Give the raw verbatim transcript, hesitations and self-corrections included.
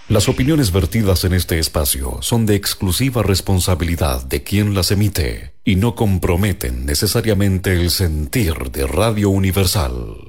Las opiniones vertidas en este espacio son de exclusiva responsabilidad de quien las emite y no comprometen necesariamente el sentir de Radio Universal.